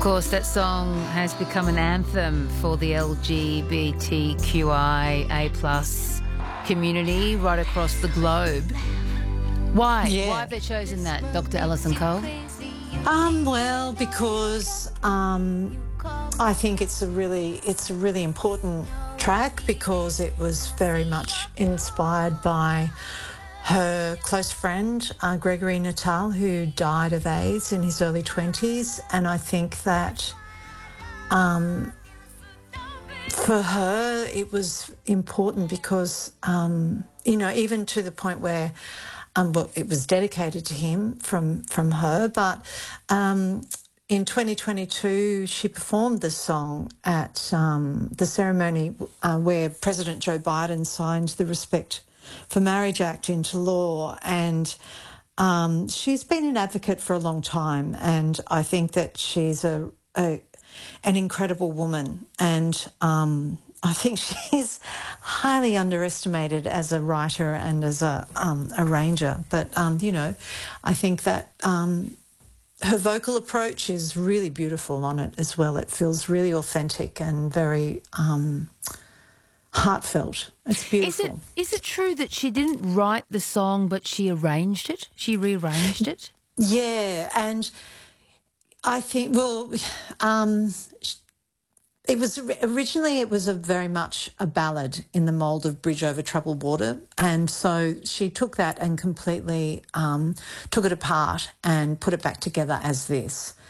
course, that song has become an anthem for the LGBTQIA plus community right across the globe. Why? Yeah. Why have they chosen that, Dr. Alison Cole? Well, because I think it's a really important track because it was very much inspired by her close friend, Gregory Natal, who died of AIDS in his early 20s. And I think that for her it was important because, even to the point where it was dedicated to him from her. But in 2022, she performed this song at the ceremony where President Joe Biden signed the Respect for Marriage Act into law. And she's been an advocate for a long time. And I think that she's an incredible woman. And I think she's highly underestimated as a writer and as a arranger. But, I think that her vocal approach is really beautiful on it as well. It feels really authentic and very heartfelt. It's beautiful. Is it true that she didn't write the song but she arranged it? She rearranged it? Yeah, and I think, it was originally a very much a ballad in the mould of Bridge Over Troubled Water, and so she took that and completely took it apart and put it back together as this.